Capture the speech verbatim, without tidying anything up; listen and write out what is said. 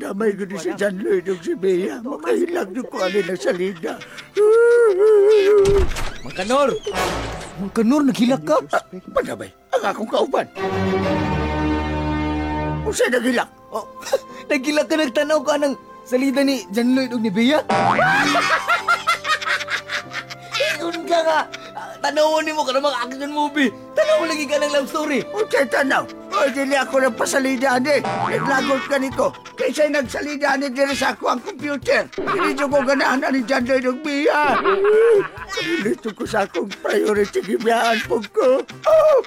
Gamay ko ni si John Lloyd o si Bea. Makahilang niyo ko alin ang salida. Mang Kanor! Mang Kanor, naghilak ka? Ah, Panabay, ang akong kauban. Kung sa'y nagilak? Oh, naghilak ka, nagtanaw ka ng salida ni John Lloyd o ni Bea? Ingon ka nga! Tanawin mo ka ng mga action movie! Tanaw lagi ka ng love story! O sa'y tanaw? O dili ako ng pasalidaan eh. Naglagot ka niko. Kaysa nagsalidaan eh dili sa ako ang computer. Hindi ko ganahan ni John Lloyd o Bea. Nilito ko sa akong priority gibiyaan po ko. Oh,